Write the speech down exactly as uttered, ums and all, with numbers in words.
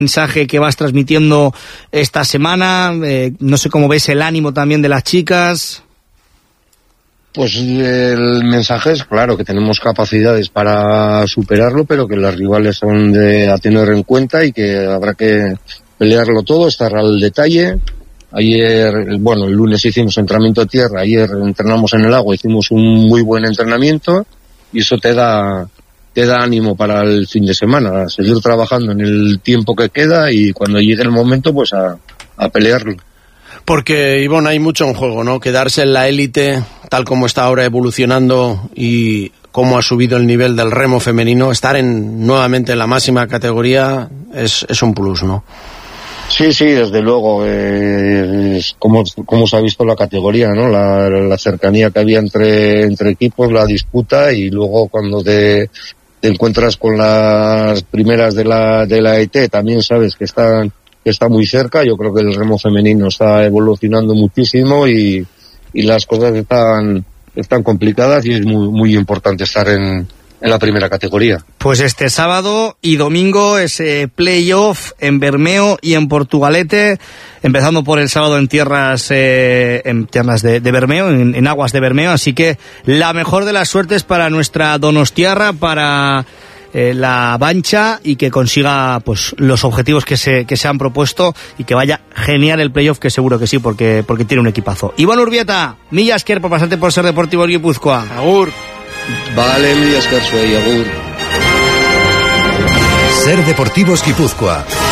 mensaje que vas transmitiendo esta semana, eh, no sé cómo ves el ánimo también de las chicas. Pues el mensaje es claro, que tenemos capacidades para superarlo, pero que las rivales son de a tener en cuenta y que habrá que pelearlo todo, estar al detalle. Ayer, bueno, el lunes hicimos entrenamiento de tierra, ayer entrenamos en el agua, hicimos un muy buen entrenamiento y eso te da te da ánimo para el fin de semana, a seguir trabajando en el tiempo que queda y cuando llegue el momento, pues a, a pelearlo. Porque, Ivonne, hay mucho en juego, ¿no? Quedarse en la élite, tal como está ahora evolucionando y cómo ha subido el nivel del remo femenino, estar en nuevamente en la máxima categoría es, es un plus, ¿no? Sí, sí, desde luego, eh, es como, como se ha visto la categoría, ¿no? La, la cercanía que había entre, entre equipos, la disputa y luego cuando te, te encuentras con las primeras de la, de la E T, también sabes que están, que está muy cerca. Yo creo que el remo femenino está evolucionando muchísimo y, y las cosas están, están complicadas y es muy, muy importante estar en, en la primera categoría. Pues este sábado y domingo ese playoff en Bermeo y en Portugalete, empezando por el sábado en tierras eh, en tierras de, de Bermeo, en, en aguas de Bermeo, así que la mejor de las suertes para nuestra donostiarra, para eh, la Bancha, y que consiga pues los objetivos que se que se han propuesto y que vaya genial el playoff, que seguro que sí, porque porque tiene un equipazo. Ivonne Urbieta, mila esker por pasarte por Ser Deportivo Guipúzcoa. Agur. Vale, mila esker zuei, agur. Ser Deportivos Guipúzcoa.